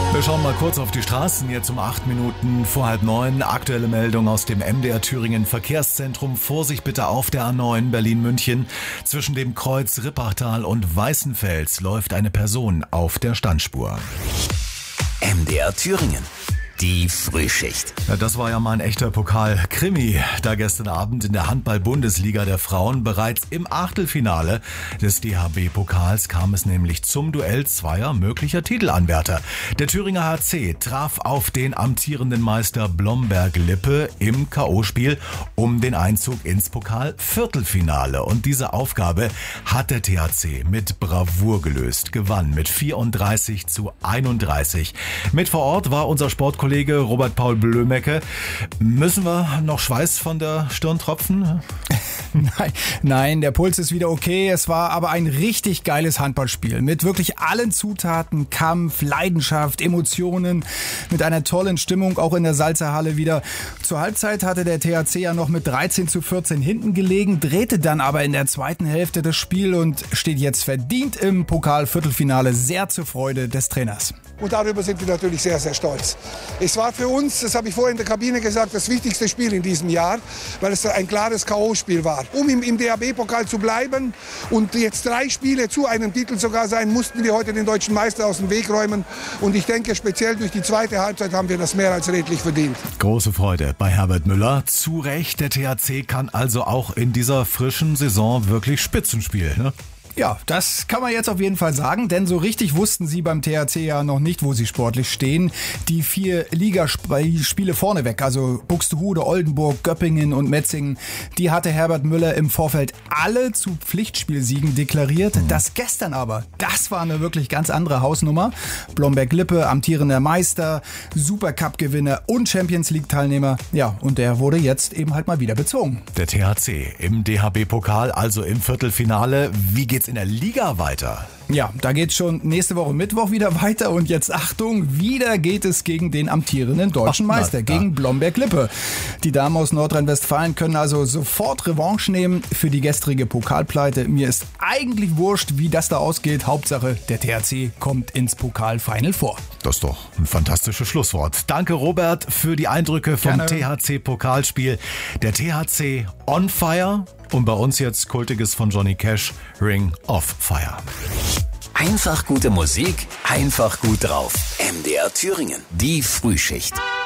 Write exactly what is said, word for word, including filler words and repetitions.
Wir schauen mal kurz auf die Straßen, jetzt um acht Minuten vor halb neun. Aktuelle Meldung aus dem M D R Thüringen Verkehrszentrum. Vorsicht bitte auf der A neun Berlin-München. Zwischen dem Kreuz Rippachtal und Weißenfels läuft eine Person auf der Standspur. M D R Thüringen. Die Frühschicht. Ja, das war ja mal ein echter Pokal-Krimi. Da gestern Abend in der Handball-Bundesliga der Frauen bereits im Achtelfinale des D H B-Pokals kam es nämlich zum Duell zweier möglicher Titelanwärter. Der Thüringer H C traf auf den amtierenden Meister Blomberg-Lippe im K O-Spiel um den Einzug ins Pokal-Viertelfinale. Und diese Aufgabe hat der T H C mit Bravour gelöst, gewann mit vierunddreißig zu einunddreißig. Mit vor Ort war unser Sportkollege Kollege Robert Paul Blömecke. Müssen wir noch Schweiß von der Stirn tropfen? Nein, nein, der Puls ist wieder okay. Es war aber ein richtig geiles Handballspiel mit wirklich allen Zutaten, Kampf, Leidenschaft, Emotionen, mit einer tollen Stimmung auch in der Salzerhalle wieder. Zur Halbzeit hatte der T H C ja noch mit dreizehn zu vierzehn hinten gelegen, drehte dann aber in der zweiten Hälfte das Spiel und steht jetzt verdient im Pokal-Viertelfinale, sehr zur Freude des Trainers. Und darüber sind wir natürlich sehr, sehr stolz. Es war für uns, das habe ich vorhin in der Kabine gesagt, das wichtigste Spiel in diesem Jahr, weil es ein klares K O-Spiel war. Um im, im D H B-Pokal zu bleiben und jetzt drei Spiele zu einem Titel sogar sein, mussten wir heute den deutschen Meister aus dem Weg räumen. Und ich denke, speziell durch die zweite Halbzeit haben wir das mehr als redlich verdient. Große Freude bei Herbert Müller. Zu Recht, der T H C kann also auch in dieser frischen Saison wirklich Spitzen spielen, ne? Ja, das kann man jetzt auf jeden Fall sagen, denn so richtig wussten sie beim T H C ja noch nicht, wo sie sportlich stehen. Die vier Ligaspiele vorneweg, also Buxtehude, Oldenburg, Göppingen und Metzingen, die hatte Herbert Müller im Vorfeld alle zu Pflichtspielsiegen deklariert. Das gestern aber, das war eine wirklich ganz andere Hausnummer. Blomberg-Lippe, amtierender Meister, Supercup-Gewinner und Champions-League-Teilnehmer. Ja, und der wurde jetzt eben halt mal wieder bezogen. Der T H C im D H B-Pokal, also im Viertelfinale. Wie geht's in der Liga weiter? Ja, da geht's schon nächste Woche Mittwoch wieder weiter und jetzt Achtung, wieder geht es gegen den amtierenden deutschen Ach, Meister, na, gegen ja. Blomberg-Lippe. Die Damen aus Nordrhein-Westfalen können also sofort Revanche nehmen für die gestrige Pokalpleite. Mir ist eigentlich wurscht, wie das da ausgeht. Hauptsache, der T H C kommt ins Pokalfinal vor. Das ist doch ein fantastisches Schlusswort. Danke, Robert, für die Eindrücke vom Gerne. T H C-Pokalspiel. Der T H C on fire und bei uns jetzt Kultiges von Johnny Cash, Ring of Fire. Einfach gute Musik, einfach gut drauf. M D R Thüringen. Die Frühschicht.